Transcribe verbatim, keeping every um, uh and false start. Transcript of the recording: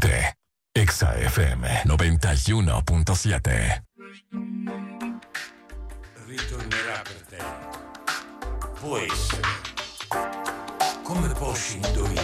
te. Exa F M novantuno punto sette. Ritornerà per te. Può essere. Come posso indovinare?